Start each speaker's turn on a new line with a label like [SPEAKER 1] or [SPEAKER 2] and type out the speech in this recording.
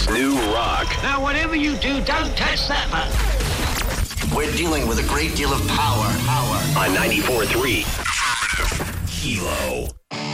[SPEAKER 1] New rock.
[SPEAKER 2] Now, whatever you do, don't touch that button.
[SPEAKER 3] We're dealing with a great deal of power.
[SPEAKER 1] On 94.3.
[SPEAKER 4] Kilo.